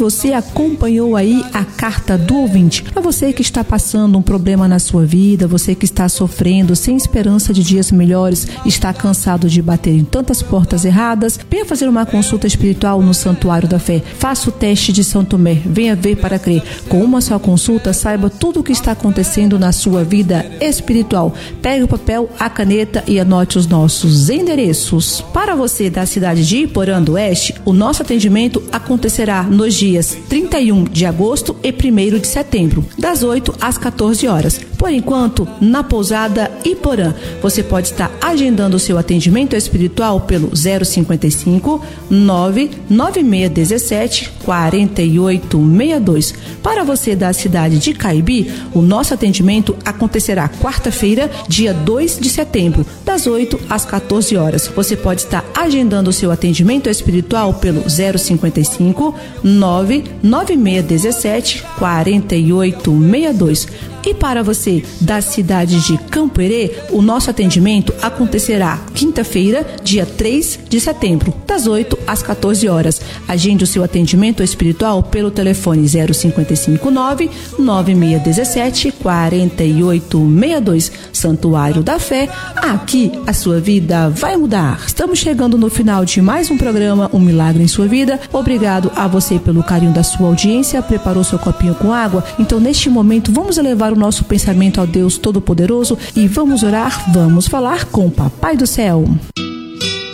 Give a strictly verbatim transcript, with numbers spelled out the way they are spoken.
você acompanhou aí a carta do ouvinte. Para você que está passando um problema na sua vida, você que está sofrendo sem esperança de dias melhores, está cansado de bater em tantas portas erradas, venha fazer uma consulta espiritual no Santuário da Fé. Faça o teste de São Tomé, venha ver para crer. Com uma só consulta, saiba tudo o que está acontecendo na sua vida espiritual. Pegue o papel, a caneta e anote os nossos endereços. Para você da cidade de Iporã do Oeste, o nosso atendimento acontecerá nos dias trinta e um de agosto e primeiro de setembro, das oito às quatorze horas. Por enquanto, na pousada Iporã. Você pode estar agendando o seu atendimento espiritual pelo zero cinquenta e cinco, nove nove seis um sete, quatro oito seis dois. Para você da cidade de Caibi, o nosso atendimento acontecerá quarta-feira, dia dois de setembro, das oito às quatorze horas. Você pode estar agendando o seu atendimento espiritual pelo zero cinquenta e cinco, nove nove seis um sete, quatro oito seis dois. E para você da cidade de Campo Herê, o nosso atendimento acontecerá quinta-feira, dia três de setembro, das oito às quatorze horas. Agende o seu atendimento espiritual pelo telefone zero cinquenta e cinco, nove nove seis um sete, quatro oito seis dois. Santuário da Fé, aqui a sua vida vai mudar. Estamos chegando no final de mais um programa, Um Milagre em Sua Vida. Obrigado a você pelo carinho da sua audiência. Preparou seu copinho com água? Então, neste momento, vamos elevar o nosso pensamento ao Deus Todo-Poderoso e vamos orar, vamos falar com o Papai do Céu.